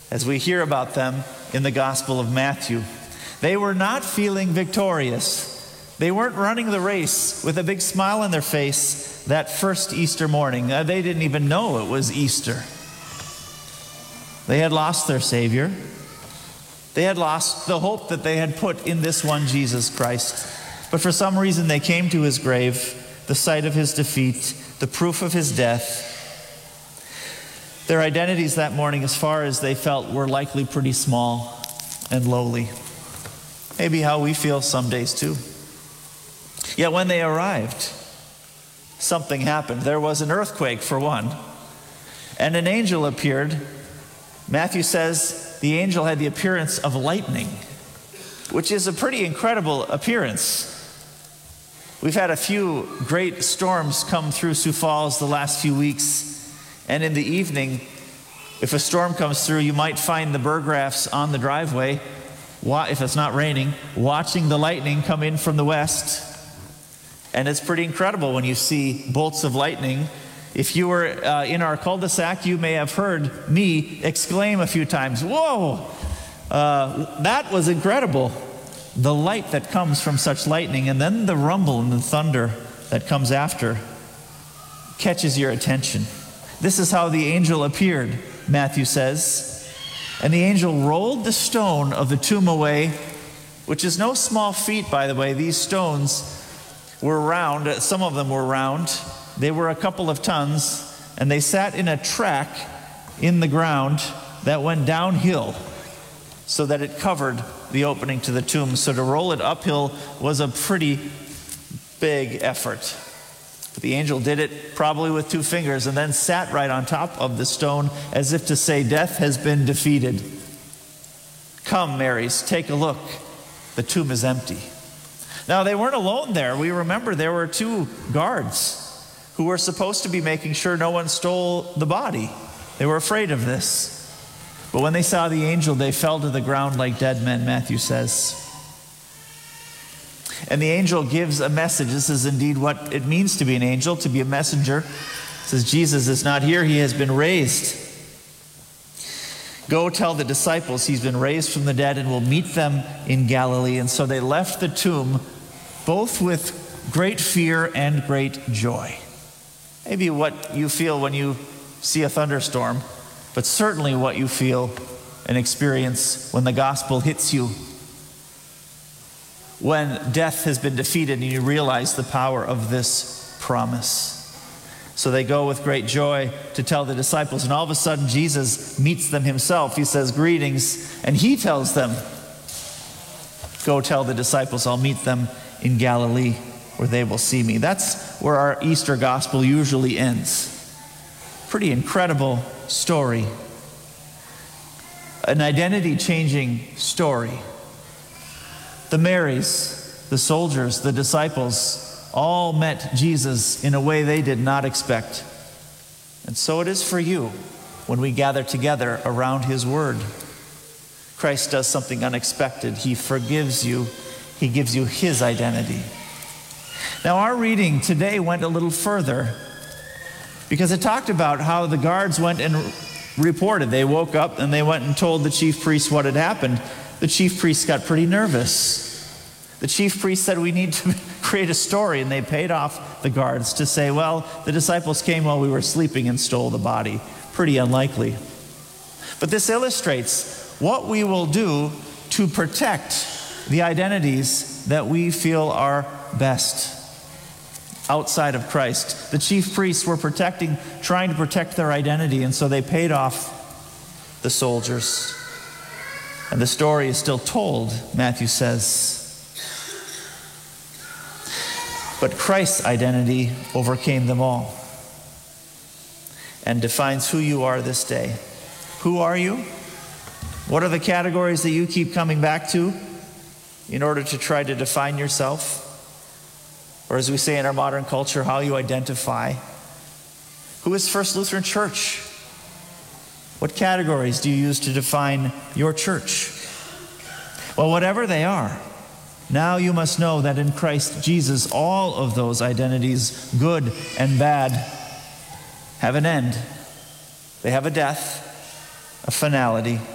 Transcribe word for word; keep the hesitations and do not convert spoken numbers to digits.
as we hear about them in the Gospel of Matthew. They were not feeling victorious. They weren't running the race with a big smile on their face that first Easter morning. Uh, they didn't even know it was Easter. They had lost their Savior. They had lost the hope that they had put in this one Jesus Christ. But for some reason they came to his grave, the site of his defeat, the proof of his death. Their identities that morning, as far as they felt, were likely pretty small and lowly. Maybe how we feel some days too. Yet when they arrived, something happened. There was an earthquake, for one, and an angel appeared. Matthew says the angel had the appearance of lightning, which is a pretty incredible appearance. We've had a few great storms come through Sioux Falls the last few weeks, and in the evening, if a storm comes through, you might find the Burgraffs on the driveway, if it's not raining, watching the lightning come in from the west. And it's pretty incredible when you see bolts of lightning. If you were uh, in our cul-de-sac, you may have heard me exclaim a few times, "Whoa!" Uh, that was incredible. The light that comes from such lightning, and then the rumble and the thunder that comes after catches your attention. This is how the angel appeared, Matthew says. And the angel rolled the stone of the tomb away, which is no small feat, by the way. These stones were round. Some of them were round. They were a couple of tons, and they sat in a track in the ground that went downhill so that it covered the opening to the tomb. So to roll it uphill was a pretty big effort. But the angel did it probably with two fingers and then sat right on top of the stone as if to say, "Death has been defeated. Come, Marys, take a look. The tomb is empty." Now, they weren't alone there. We remember there were two guards who were supposed to be making sure no one stole the body. They were afraid of this. But when they saw the angel, they fell to the ground like dead men, Matthew says. And the angel gives a message. This is indeed what it means to be an angel, to be a messenger. It says, Jesus is not here, he has been raised. Go tell the disciples he's been raised from the dead and will meet them in Galilee. And so they left the tomb both with great fear and great joy. Maybe what you feel when you see a thunderstorm, but certainly what you feel and experience when the gospel hits you, when death has been defeated and you realize the power of this promise. So they go with great joy to tell the disciples, and all of a sudden Jesus meets them himself. He says, "Greetings," and he tells them, "Go tell the disciples I'll meet them in Galilee where they will see me." That's where our Easter gospel usually ends. Pretty incredible story. An identity-changing story. The Marys, the soldiers, the disciples, all met Jesus in a way they did not expect. And so it is for you when we gather together around his word. Christ does something unexpected. He forgives you. He gives you his identity. Now, our reading today went a little further because it talked about how the guards went and reported. They woke up and they went and told the chief priests what had happened. The chief priests got pretty nervous. The chief priests said, "We need to create a story," and they paid off the guards to say, "Well, the disciples came while we were sleeping and stole the body." Pretty unlikely. But this illustrates what we will do to protect the identities that we feel are best outside of Christ. The chief priests were protecting, trying to protect their identity, and so they paid off the soldiers. And the story is still told, Matthew says. But Christ's identity overcame them all and defines who you are this day. Who are you? What are the categories that you keep coming back to in order to try to define yourself? Or as we say in our modern culture, how you identify. Who is First Lutheran Church? What categories do you use to define your church? Well, whatever they are, now you must know that in Christ Jesus, all of those identities, good and bad, have an end. They have a death, a finality.